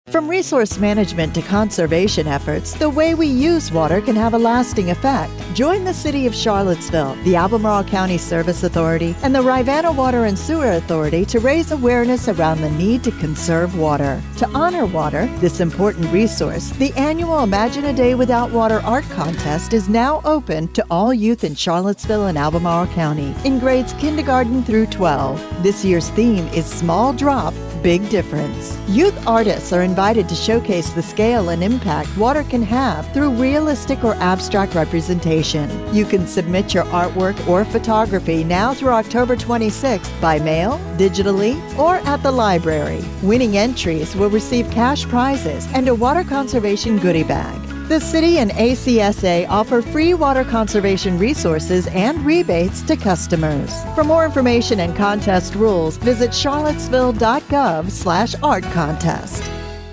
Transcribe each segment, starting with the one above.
From resource management to conservation efforts, the way we use water can have a lasting effect. Join the City of Charlottesville, the Albemarle County Service Authority, and the Rivanna Water and Sewer Authority to raise awareness around the need to conserve water. To honor water, this important resource, the annual Imagine a Day Without Water art contest is now open to all youth in Charlottesville and Albemarle County in grades kindergarten through 12. This year's theme is Small Drop, Big Difference. Youth artists are invited to showcase the scale and impact water can have through realistic or abstract representation. You can submit your artwork or photography now through October 26th by mail, digitally, or at the library. Winning entries will receive cash prizes and a water conservation goodie bag. The City and ACSA offer free water conservation resources and rebates to customers. For more information and contest rules, visit charlottesville.gov/art contest.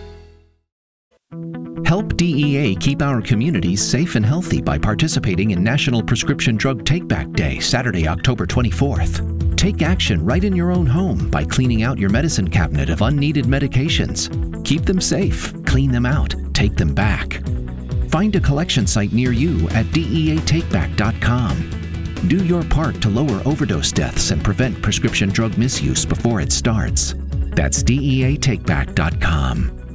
Help DEA keep our communities safe and healthy by participating in National Prescription Drug Take-Back Day, Saturday, October 24th. Take action right in your own home by cleaning out your medicine cabinet of unneeded medications. Keep them safe, clean them out, take them back. Find a collection site near you at DEATakeback.com. Do your part to lower overdose deaths and prevent prescription drug misuse before it starts. That's DEATakeback.com.